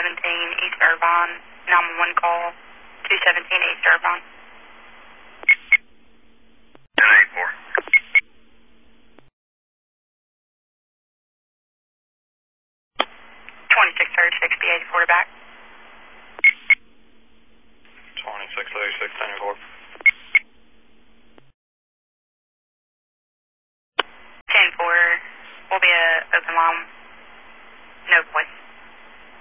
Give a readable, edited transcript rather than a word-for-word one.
East Irvine, 911 call, 217 East Irvine. 1084. 2636, B84 to back. 2636, 1084.